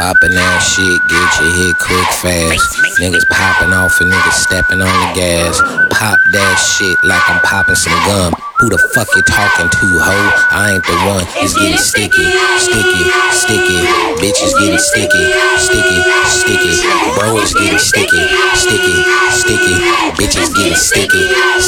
Poppin' that shit, get your hit quick fast. Niggas popping off and niggas stepping on the gas. Pop that shit like I'm popping some gum. Who the fuck you talking to, ho? I ain't the one. It's getting sticky, sticky, sticky. Bitches getting sticky, sticky, sticky. Bro, it's getting sticky, sticky, sticky. Bitches getting sticky,